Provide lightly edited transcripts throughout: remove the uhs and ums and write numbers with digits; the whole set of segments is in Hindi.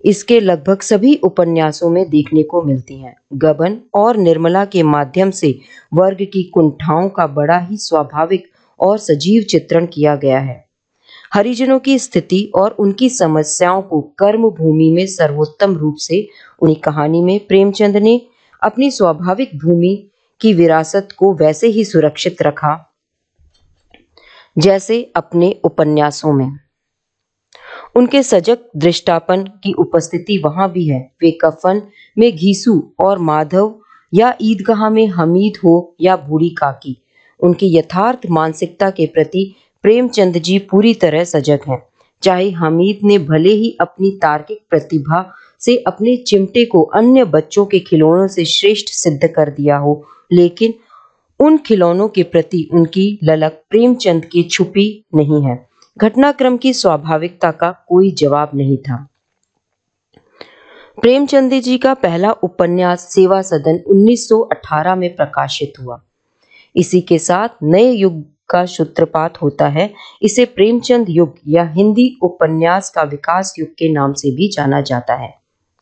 इसके लगभग सभी उपन्यासों में देखने को मिलती हैं। गबन और निर्मला के माध्यम से वर्ग की कुंठाओं का बड़ा ही स्वाभाविक और सजीव चित्रण किया गया है। हरिजनों की स्थिति और उनकी समस्याओं को कर्म भूमि में सर्वोत्तम रूप से उन्हीं कहानी में प्रेमचंद ने अपनी स्वाभाविक भूमि की विरासत को वैसे ही सुरक्षित रखा जैसे अपने उपन्यासों में। उनके सजग दृष्टापन की उपस्थिति वहां भी है। वे कफन में घीसू और माधव या ईदगाह में हमीद हो या बूढ़ी काकी, उनकी यथार्थ मानसिकता के प्रति प्रेमचंद जी पूरी तरह सजग हैं। चाहे हमीद ने भले ही अपनी तार्किक प्रतिभा से अपने चिमटे को अन्य बच्चों के खिलौनों से श्रेष्ठ सिद्ध कर दिया हो, लेकिन उन खिलौनों के प्रति उनकी ललक प्रेमचंद की छुपी नहीं है। घटनाक्रम की स्वाभाविकता का कोई जवाब नहीं था। प्रेमचंद जी का पहला उपन्यास सेवा सदन 1918 में प्रकाशित हुआ। इसी के साथ नए युग का सूत्रपात होता है। इसे प्रेमचंद युग या हिंदी उपन्यास का विकास युग के नाम से भी जाना जाता है।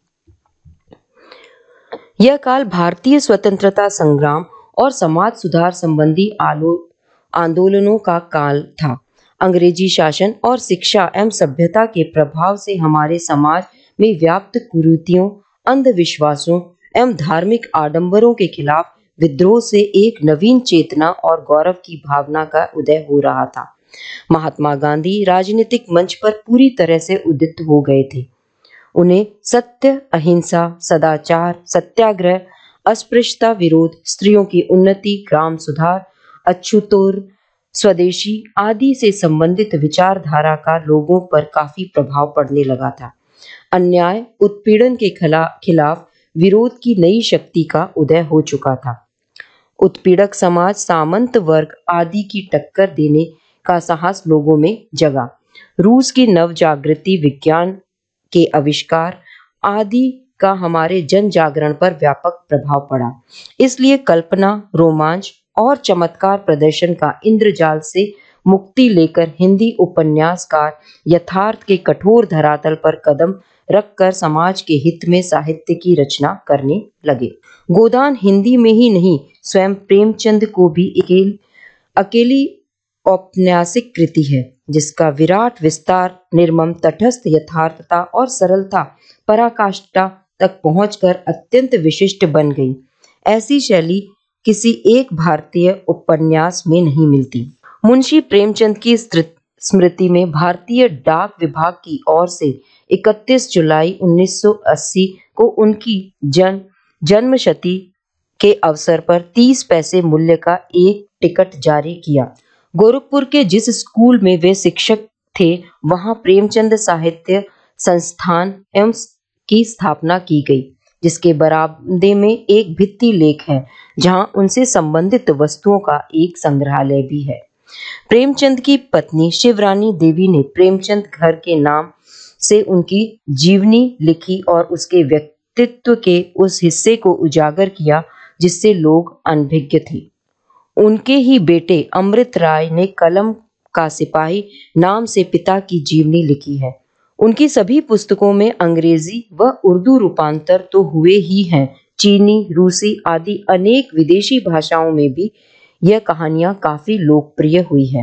यह काल भारतीय स्वतंत्रता संग्राम और समाज सुधार संबंधी आंदोलनों का काल था। अंग्रेजी शासन और शिक्षा एवं सभ्यता के प्रभाव से हमारे समाज में व्याप्त कुरीतियों, अंधविश्वासों एवं धार्मिक आडंबरों के खिलाफ विद्रोह से एक नवीन चेतना और गौरव की भावना का उदय हो रहा था। महात्मा गांधी राजनीतिक मंच पर पूरी तरह से उदित हो गए थे। उन्हें सत्य, अहिंसा, सदाचार, सत्याग्रह, अस्पृश्यता विरोध, स्त्रियों की उन्नति, ग्राम सुधार, अछूतोर, स्वदेशी आदि से संबंधित विचारधारा का लोगों पर काफी प्रभाव पड़ने लगा था। अन्याय, उत्पीड़न के खिलाफ विरोध की नई शक्ति का उदय हो चुका था। उत्पीड़क समाज, सामंत वर्ग आदि की टक्कर देने का साहस लोगों में जगा। रूस की नव जागृति, विज्ञान के आविष्कार आदि का हमारे जन जागरण पर व्यापक प्रभाव पड़ा। इसलिए कल्पना, रोमांच और चमत्कार प्रदर्शन का इंद्रजाल से मुक्ति लेकर हिंदी उपन्यासकार यथार्थ के कठोर धरातल पर कदम रखकर समाज के हित में साहित्य की रचना करने लगे। गोदान हिंदी में ही नहीं, स्वयं प्रेमचंद को भी अकेली औपन्यासिक कृति है, जिसका विराट विस्तार निर्मम तटस्थ यथार्थता और सरलता पराकाष्ठा तक पहुंचकर अत्यंत विशिष्ट बन गई। ऐसी शैली किसी एक भारतीय उपन्यास में नहीं मिलती। मुंशी प्रेमचंद की स्मृति में भारतीय डाक विभाग की ओर से 31 जुलाई 1980 को उनकी जन्मशती के अवसर पर 30 पैसे मूल्य का एक टिकट जारी किया। गोरखपुर के जिस स्कूल में वे शिक्षक थे, वहां प्रेमचंद साहित्य संस्थान एवं की स्थापना की गई, जिसके बरामदे में एक भित्ति लेख है, जहां उनसे संबंधित वस्तुओं का एक संग्रहालय भी है। प्रेमचंद की पत्नी शिवरानी देवी ने प्रेमचंद घर के नाम से उनकी जीवनी लिखी और उसके व्यक्तित्व के उस हिस्से को उजागर किया जिससे लोग अनभिज्ञ थे। उनके ही बेटे अमृत राय ने कलम का सिपाही नाम से पिता की जीवनी लिखी है। उनकी सभी पुस्तकों में अंग्रेजी व उर्दू रूपांतर तो हुए ही हैं, चीनी, रूसी आदि अनेक विदेशी भाषाओं में भी यह कहानियां काफी लोकप्रिय हुई है।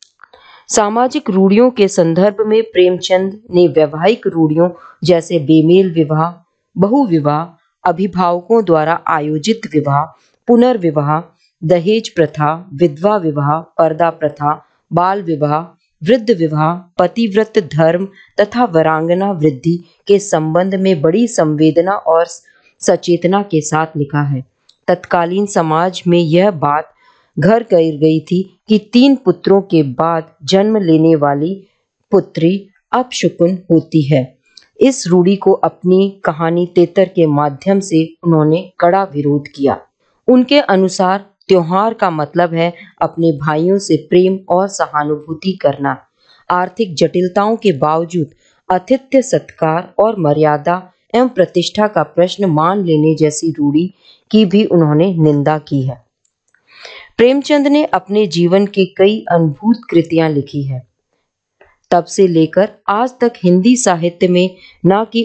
सामाजिक रूढ़ियों के संदर्भ में प्रेमचंद ने वैवाहिक रूढ़ियों जैसे बेमेल विवाह, बहुविवाह, अभिभावकों द्वारा आयोजित विवाह, पुनर्विवाह, दहेज प्रथा, विधवा विवाह, पर्दा प्रथा, बाल विवाह, वृद्ध विवाह, पतिव्रत धर्म तथा वरांगना वृद्धि के संबंध में बड़ी संवेदना और सचेतना के साथ लिखा है। तत्कालीन समाज में यह बात घर कर गई थी कि 3 पुत्रों के बाद जन्म लेने वाली पुत्री अपशकुन होती है। इस रूढ़ी को अपनी कहानी तेतर के माध्यम से उन्होंने कड़ा विरोध किया। उनके अनुसार त्योहार का मतलब है अपने भाइयों से प्रेम और सहानुभूति करना। आर्थिक जटिलताओं के बावजूद आतिथ्य सत्कार और मर्यादा एवं प्रतिष्ठा का प्रश्न मान लेने जैसी रूढ़ी की भी उन्होंने निंदा की है। प्रेमचंद ने अपने जीवन की कई अद्भुत कृतियां लिखी है। तब से लेकर आज तक हिंदी साहित्य में न कि